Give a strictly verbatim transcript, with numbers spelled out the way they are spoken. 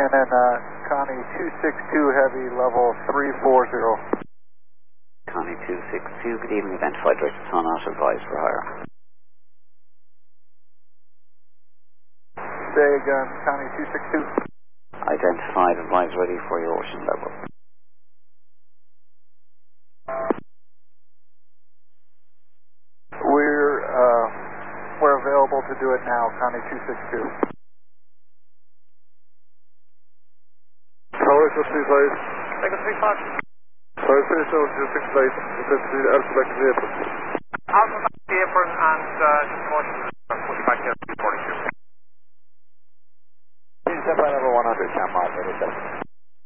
and then uh, Connie two six two Heavy, level three four zero. Connie two six two, good evening, identified director Ton not advised for hire. Say again, Connie two six two. Identified, advised ready for your ocean level. We're, uh, we're available to do it now, Connie two six two. Tower two three five. Take a three five. Sorry, finish now two six five. Intensity Alpha back to the apron. Alpha back to the apron and uh, just motion to push back here to forty-two. Step by number one hundred, Cam Mod,